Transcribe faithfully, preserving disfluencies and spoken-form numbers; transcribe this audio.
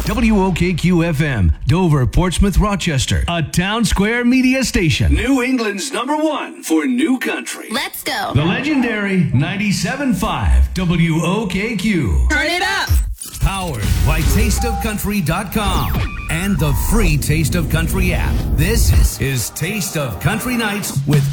W O K Q F M, Dover, Portsmouth, Rochester, a Town Square media station. New England's number one for new country. Let's go. The legendary ninety-seven point five W O K Q. Turn it up. Powered by taste of country dot com and the free Taste of Country app. This is Taste of Country Nights with